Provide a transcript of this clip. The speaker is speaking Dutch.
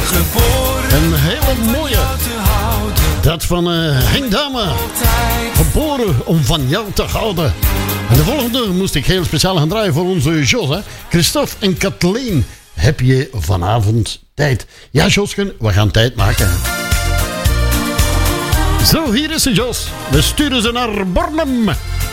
Een hele mooie. Dat van Henk Dame. Geboren om van jou te houden. En de volgende moest ik heel speciaal gaan draaien voor onze Jos. Hè? Christophe en Kathleen. Heb je vanavond tijd? Ja, Josken, we gaan tijd maken. Zo, hier is ze, Jos. We sturen ze naar Bornem.